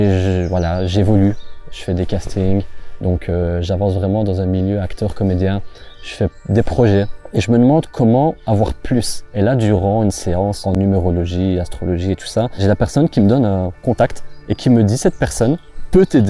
Voilà, j'évolue, je fais des castings, donc j'avance vraiment dans un milieu acteur-comédien, je fais des projets et je me demande comment avoir plus. Et là, durant une séance en numérologie, astrologie et tout ça, j'ai la personne qui me donne un contact et qui me dit cette personne peut t'aider.